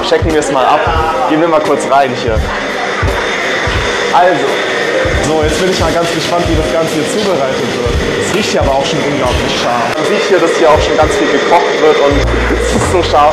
checken wir es mal ab. Gehen wir mal kurz rein hier. Also, so, jetzt bin ich mal ganz gespannt, wie das Ganze hier zubereitet wird. Es riecht hier aber auch schon unglaublich scharf. Man sieht hier, dass hier auch schon ganz viel gekocht wird und es ist so scharf.